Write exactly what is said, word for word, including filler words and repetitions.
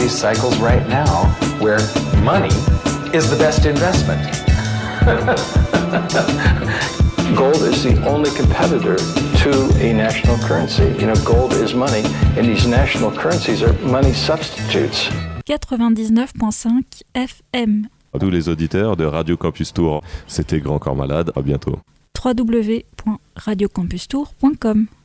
these cycles right now where money is the best investment. Gold is the only competitor to a national currency. You know, gold is money, and these national currencies are money substitutes. quatre-vingt-dix-neuf virgule cinq F M. À tous les auditeurs de Radio Campus Tour, c'était Grand Corps Malade. À bientôt. w w w point radio campus tour point com